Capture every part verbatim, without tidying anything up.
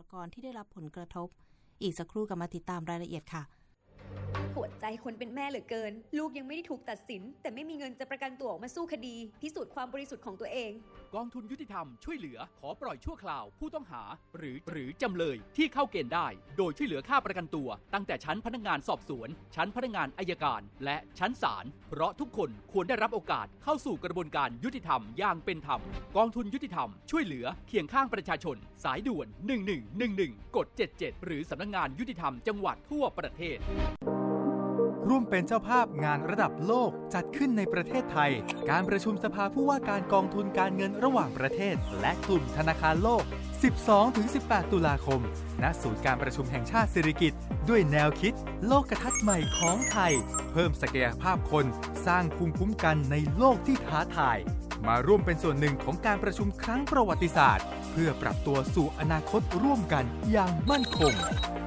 กรที่ได้รับผลกระทบอีกสักครู่กลับมาติดตามรายละเอียดค่ะปวดใจคนเป็นแม่เหลือเกินลูกยังไม่ได้ถูกตัดสินแต่ไม่มีเงินจะประกันตัวออกมาสู้คดีพิสูจน์ความบริสุทธิ์ของตัวเองกองทุนยุติธรรมช่วยเหลือขอปล่อยชั่วคราวผู้ต้องหาหรือหรือจำเลยที่เข้าเกณฑ์ได้โดยช่วยเหลือค่าประกันตัวตั้งแต่ชั้นพนักงานสอบสวนชั้นพนักงานอัยการและชั้นศาลเพราะทุกคนควรได้รับโอกาสเข้าสู่กระบวนการยุติธรรมอย่างเป็นธรรมกองทุนยุติธรรมช่วยเหลือเคียงข้างประชาชนสายด่วนหนึ่งหนึ่งหนึ่งหนึ่งกดเจ็ดเจ็ดหรือสำนักงานยุติธรรมจังหวัดทั่วประเทศร่วมเป็นเจ้าภาพงานระดับโลกจัดขึ้นในประเทศไทยการประชุมสภาผู้ว่าการกองทุนการเงินระหว่างประเทศและกลุ่มธนาคารโลก สิบสองถึงสิบแปด ตุลาคมณศูนย์การประชุมแห่งชาติสิริกิติ์ด้วยแนวคิดโลกทัศน์ใหม่ของไทยเพิ่มศักยภาพคนสร้างภูมิคุ้มกันในโลกที่ท้าทายมาร่วมเป็นส่วนหนึ่งของการประชุมครั้งประวัติศาสตร์เพื่อปรับตัวสู่อนาคตร่วมกันอย่างมั่นคง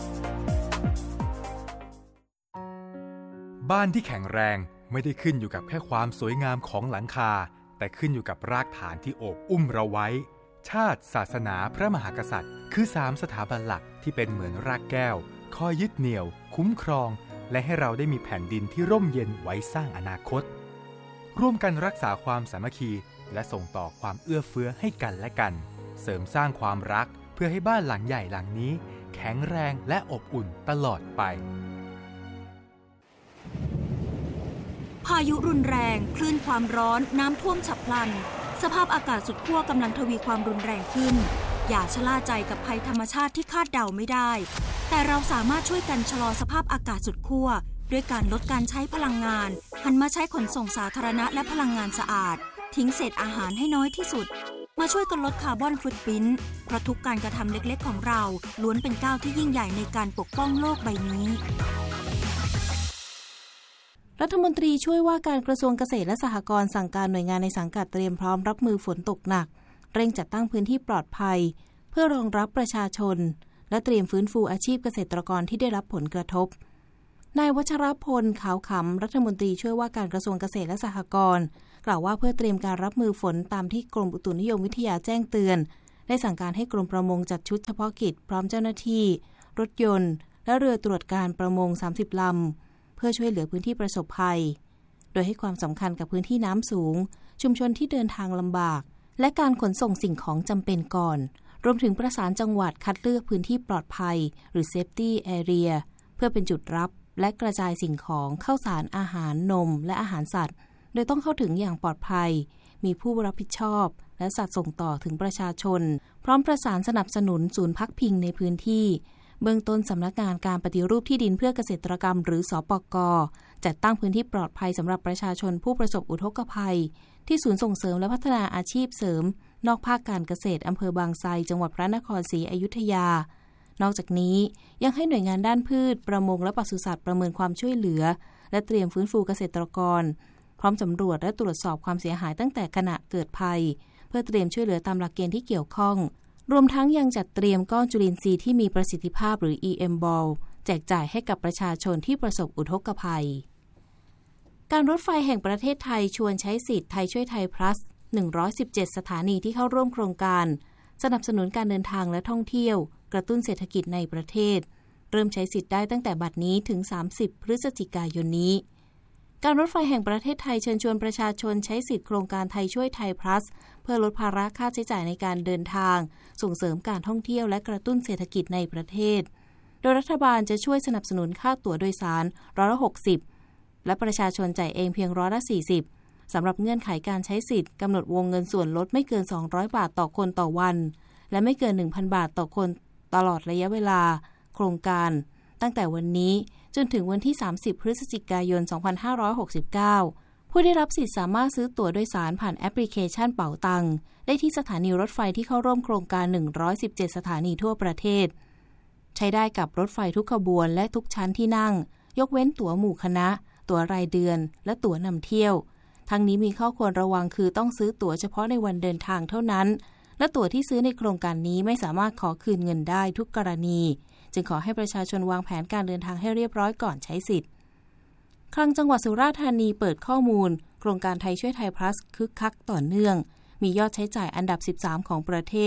บ้านที่แข็งแรงไม่ได้ขึ้นอยู่กับแค่ความสวยงามของหลังคาแต่ขึ้นอยู่กับรากฐานที่โอบอุ้มเราไว้ชาติศาสนาพระมหากษัตริย์คือสามสถาบันหลักที่เป็นเหมือนรากแก้วคอยยึดเหนี่ยวคุ้มครองและให้เราได้มีแผ่นดินที่ร่มเย็นไว้สร้างอนาคตร่วมกันรักษาความสามัคคีและส่งต่อความเอื้อเฟื้อให้กันและกันเสริมสร้างความรักเพื่อให้บ้านหลังใหญ่หลังนี้แข็งแรงและอบอุ่นตลอดไปพายุรุนแรงคลื่นความร้อนน้ำท่วมฉับพลันสภาพอากาศสุดขั้วกำลังทวีความรุนแรงขึ้นอย่าชะล่าใจกับภัยธรรมชาติที่คาดเดาไม่ได้แต่เราสามารถช่วยกันชะลอสภาพอากาศสุดขั้วด้วยการลดการใช้พลังงานหันมาใช้ขนส่งสาธารณะและพลังงานสะอาดทิ้งเศษอาหารให้น้อยที่สุดมาช่วยกันลดคาร์บอนฟุตพริ้นท์เพราะทุกการกระทำเล็กๆของเราล้วนเป็นก้าวที่ยิ่งใหญ่ในการปกป้องโลกใบนี้รัฐมนตรีช่วยว่าการกระทรวงเกษตรและสหกรณ์สั่งการหน่วยงานในสังกัดเตรียมพร้อมรับมือฝนตกหนักเร่งจัดตั้งพื้นที่ปลอดภัยเพื่อรองรับประชาชนและเตรียมฟื้นฟูอาชีพเกษตรกรที่ได้รับผลกระทบนายวัชรพลขาวขำรัฐมนตรีช่วยว่าการกระทรวงเกษตรและสหกรณ์กล่าวว่าเพื่อเตรียมการรับมือฝนตามที่กรมอุตุนิยมวิทยาแจ้งเตือนได้สั่งการให้กรมประมงจัดชุดเฉพาะกิจพร้อมเจ้าหน้าที่รถยนต์และเรือตรวจการประมงสามสิบลำเพื่อช่วยเหลือพื้นที่ประสบภัยโดยให้ความสำคัญกับพื้นที่น้ำสูงชุมชนที่เดินทางลำบากและการขนส่งสิ่งของจำเป็นก่อนรวมถึงประสานจังหวัดคัดเลือกพื้นที่ปลอดภัยหรือ Safety Area เพื่อเป็นจุดรับและกระจายสิ่งของข้าวสารอาหารนมและอาหารสัตว์โดยต้องเข้าถึงอย่างปลอดภัยมีผู้รับผิดชอบและสัตว์ส่งต่อถึงประชาชนพร้อมประสานสนับสนุนศูนย์พักพิงในพื้นที่เบื้องต้นสำนักงานการปฏิรูปที่ดินเพื่อเกษตรกรรมหรือสปก.จัดตั้งพื้นที่ปลอดภัยสำหรับประชาชนผู้ประสบอุทกภัยที่ศูนย์ส่งเสริมและพัฒนาอาชีพเสริมนอกภาคการเกษตรอำเภอบางไทรจังหวัดพระนครศรีอยุธยานอกจากนี้ยังให้หน่วยงานด้านพืชประมงและปศุสัตว์ประเมินความช่วยเหลือและเตรียมฟื้นฟูเกษตรกรพร้อมสำรวจและตรวจสอบความเสียหายตั้งแต่ขณะเกิดภัยเพื่อเตรียมช่วยเหลือตามหลักเกณฑ์ที่เกี่ยวข้องรวมทั้งยังจัดเตรียมก้อนจุลินทรีย์ที่มีประสิทธิภาพหรือ อี เอ็ม Ball แจกจ่ายให้กับประชาชนที่ประสบอุทกภัยการรถไฟแห่งประเทศไทยชวนใช้สิทธิ์ไทยช่วยไทย plus หนึ่งร้อยสิบเจ็ด สถานีที่เข้าร่วมโครงการสนับสนุนการเดินทางและท่องเที่ยวกระตุ้นเศรษฐกิจในประเทศเริ่มใช้สิทธิ์ได้ตั้งแต่บัดนี้ถึงสามสิบพฤศจิกายนนี้การรถไฟแห่งประเทศไทยเชิญชวนประชาชนใช้สิทธิ์โครงการไทยช่วยไทย plus เพื่อลดภาระค่าใช้จ่ายในการเดินทางส่งเสริมการท่องเที่ยวและกระตุ้นเศรษฐกิจในประเทศโดยรัฐบาลจะช่วยสนับสนุนค่าตั๋วโดยสารร้อยละหกสิบและประชาชนจ่ายเองเพียงร้อยละสี่สิบสำหรับเงื่อนไขการใช้สิทธิ์กำหนดวงเงินส่วนลดไม่เกินสองร้อยบาทต่อคนต่อวันและไม่เกิน หนึ่งพัน บาทต่อคนตลอดระยะเวลาโครงการตั้งแต่วันนี้จนถึงวันที่สามสิบพฤศจิกายนสองพันห้าร้อยหกสิบเก้าผู้ได้รับสิทธิ์สามารถซื้อตั๋วโดยสารผ่านแอปพลิเคชันเป๋าตังได้ที่สถานีรถไฟที่เข้าร่วมโครงการหนึ่งร้อยสิบเจ็ดสถานีทั่วประเทศใช้ได้กับรถไฟทุกขบวนและทุกชั้นที่นั่งยกเว้นตั๋วหมู่คณะตั๋วรายเดือนและตั๋วนำเที่ยวทั้งนี้มีข้อควรระวังคือต้องซื้อตั๋วเฉพาะในวันเดินทางเท่านั้นและตั๋วที่ซื้อในโครงการนี้ไม่สามารถขอคืนเงินได้ทุกกรณีจึงขอให้ประชาชนวางแผนการเดินทางให้เรียบร้อยก่อนใช้สิทธิ์คลังจังหวัดสุราษฎร์ธานีเปิดข้อมูลโครงการไทยช่วยไทย plus คึกคักต่อเนื่องมียอดใช้จ่ายอันดับสิบสามของประเทศ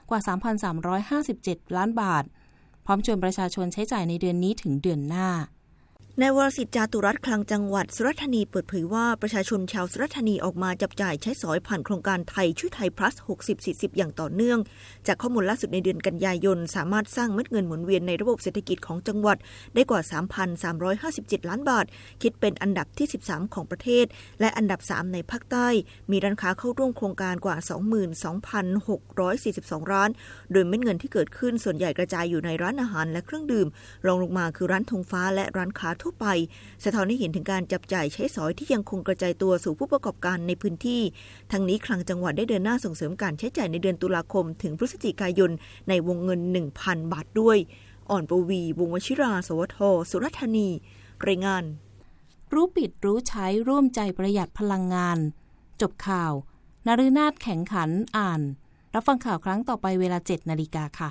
กว่า สามพันสามร้อยห้าสิบเจ็ด ล้านบาทพร้อมชวนประชาชนใช้จ่ายในเดือนนี้ถึงเดือนหน้านายวรสิทธิ์จาตุรัตน์คลังจังหวัดสุราษฎร์ธานีเปิดเผยว่าประชาชนชาวสุราษฎร์ธานีออกมาจับจ่ายใช้สอยผ่านโครงการไทยช่วยไทย plus หกสิบ สี่สิบ อย่างต่อเนื่องจากข้อมูลล่าสุดในเดือนกันยายนสามารถสร้างเม็ดเงินหมุนเวียนในระบบเศรษฐกิจของจังหวัดได้กว่า สามพันสามร้อยห้าสิบเจ็ด ล้านบาทคิดเป็นอันดับที่สิบสามของประเทศและอันดับสามในภาคใต้มีร้านค้าเข้าร่วมโครงการกว่า สองหมื่นสองพันหกร้อยสี่สิบสอง ร้านโดยเม็ดเงินที่เกิดขึ้นส่วนใหญ่กระจายอยู่ในร้านอาหารและเครื่องดื่มรองลงมาคือร้านธงฟ้าและร้านค้าทั่วไปสะท้อนให้เห็นถึงการจับจ่ายใช้สอยที่ยังคงกระจายตัวสู่ผู้ประกอบการในพื้นที่ทั้งนี้คลังจังหวัดได้เดินหน้าส่งเสริมการใช้จ่ายในเดือนตุลาคมถึงพฤศจิกายนในวงเงิน หนึ่งพัน บาทด้วยอ่อนปวีวงศ์วชิราสวทสุราษฎร์ธานีรายงานรู้ปิดรู้ใช้ร่วมใจประหยัดพลังงานจบข่าวนฤนาถแข่งขันอ่านรับฟังข่าวครั้งต่อไปเวลา เจ็ดนาฬิกาค่ะ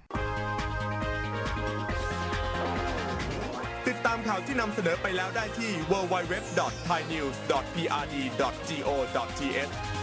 ติดตามข่าวที่นำเสนอไปแล้วได้ที่ ดับเบิลยู ดับเบิลยู ดับเบิลยู ดอท ไทยนิวส์ ดอท พี อาร์ ดี ดอท จี โอ ดอท ที เอช